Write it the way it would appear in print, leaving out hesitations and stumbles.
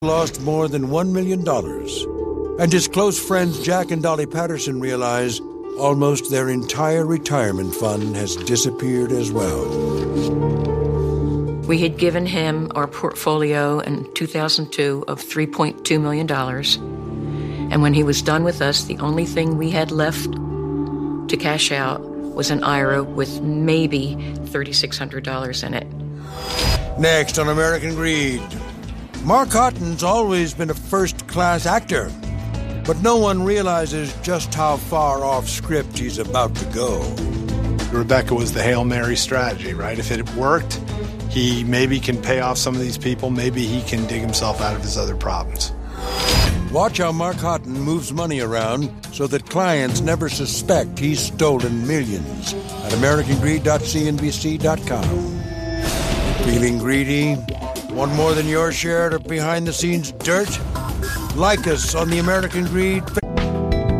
lost more than $1 million. And his close friends Jack and Dolly Patterson realize almost their entire retirement fund has disappeared as well. We had given him our portfolio in 2002 of $3.2 million. And when he was done with us, the only thing we had left to cash out was an IRA with maybe $3,600 in it. Next on American Greed. Mark Houghton's always been a first-class actor, but no one realizes just how far off script he's about to go. Rebecca was the Hail Mary strategy, right? If it worked, he maybe can pay off some of these people. Maybe he can dig himself out of his other problems. Watch how Mark Houghton moves money around so that clients never suspect he's stolen millions at AmericanGreed.cnbc.com. Feeling greedy? Want more than your share of behind-the-scenes dirt? Like us on the American Greed